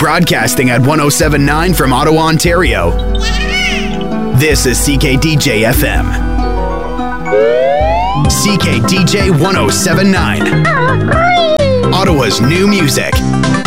Broadcasting at 107.9 from Ottawa, Ontario. This is CKDJ FM. CKDJ 107.9. Ottawa's new music.